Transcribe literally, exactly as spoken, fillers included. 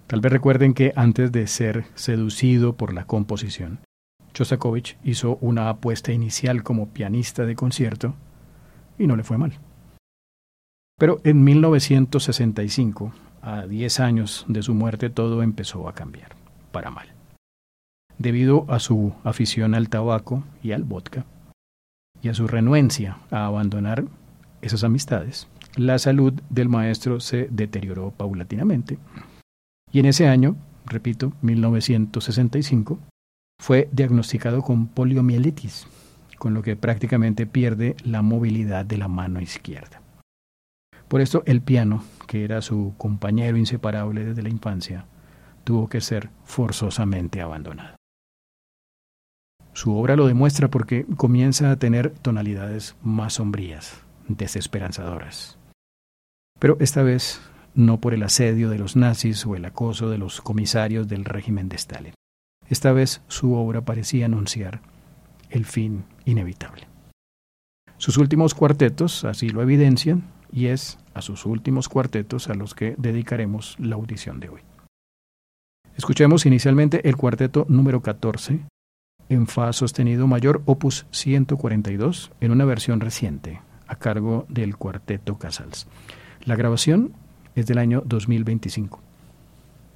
Tal vez recuerden que antes de ser seducido por la composición, Shostakovich hizo una apuesta inicial como pianista de concierto y no le fue mal. Pero en mil novecientos sesenta y cinco, a diez años de su muerte, todo empezó a cambiar, para mal. Debido a su afición al tabaco y al vodka, y a su renuencia a abandonar esas amistades, la salud del maestro se deterioró paulatinamente. Y en ese año, repito, mil novecientos sesenta y cinco, fue diagnosticado con poliomielitis, con lo que prácticamente pierde la movilidad de la mano izquierda. Por esto el piano, que era su compañero inseparable desde la infancia, tuvo que ser forzosamente abandonado. Su obra lo demuestra porque comienza a tener tonalidades más sombrías, desesperanzadoras. Pero esta vez no por el asedio de los nazis o el acoso de los comisarios del régimen de Stalin. Esta vez su obra parecía anunciar el fin inevitable. Sus últimos cuartetos así lo evidencian, y es a sus últimos cuartetos a los que dedicaremos la audición de hoy. Escuchemos inicialmente el cuarteto número catorce, en fa sostenido mayor, opus ciento cuarenta y dos, en una versión reciente, a cargo del Cuarteto Casals. La grabación es del año dos mil veinticinco.